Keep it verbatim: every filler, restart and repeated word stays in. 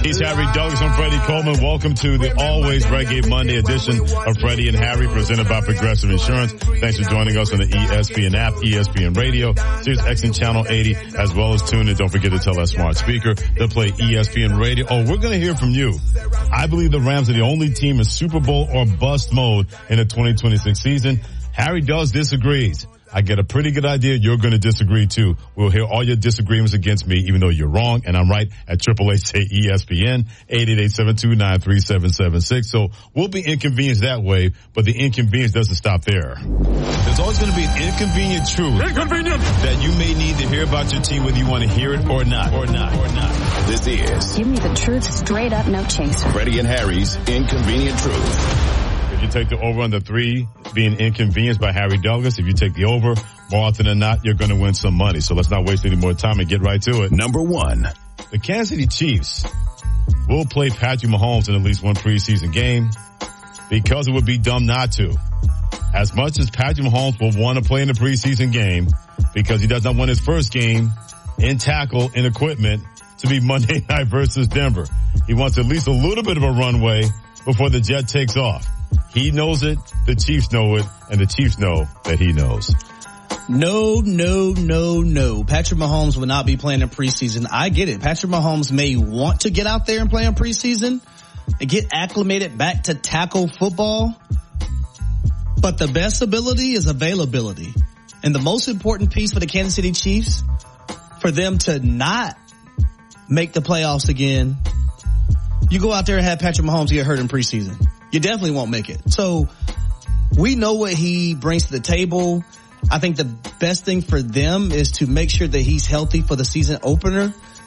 He's Harry Douglas. I'm Freddie Coleman. Welcome to the always Reggae Monday edition of Freddie and Harry, presented by Progressive Insurance. Thanks for joining us on the E S P N app, E S P N Radio, Sirius X M Channel eighty, as well as tune in. Don't forget to tell that smart speaker to play E S P N Radio. Oh, we're going to hear from you. I believe the Rams are the only team in Super Bowl or bust mode in the twenty twenty-six season. Harry Douglas disagrees. I get a pretty good idea you're going to disagree too. We'll hear all your disagreements against me, even though you're wrong and I'm right, at triple eight say E S P N, eight eight eight, seven two nine, three seven seven six. So we'll be inconvenienced that way, but the inconvenience doesn't stop there. There's always going to be an inconvenient truth Inconvenient. that you may need to hear about your team, whether you want to hear it or not, or not, or not. This is Give me the truth straight up, no chaser. Freddie and Harry's Inconvenient Truth. If you take the over on the three being inconvenienced by Harry Douglas, if you take the over, more often than not, you're going to win some money. So let's not waste any more time and get right to it. Number one. The Kansas City Chiefs will play Patrick Mahomes in at least one preseason game because it would be dumb not to. As much as Patrick Mahomes will want to play in the preseason game because he does not want his first game in tackle and equipment to be Monday night versus Denver. He wants at least a little bit of a runway before the jet takes off. He knows it, the Chiefs know it, and the Chiefs know that he knows. No, no, no, no. Patrick Mahomes will not be playing in preseason. I get it. Patrick Mahomes may want to get out there and play in preseason and get acclimated back to tackle football. But the best ability is availability. And the most important piece for the Kansas City Chiefs, for them to not make the playoffs again, you go out there and have Patrick Mahomes get hurt in preseason. You definitely won't make it. So we know what he brings to the table. I think the best thing for them is to make sure that he's healthy for the season opener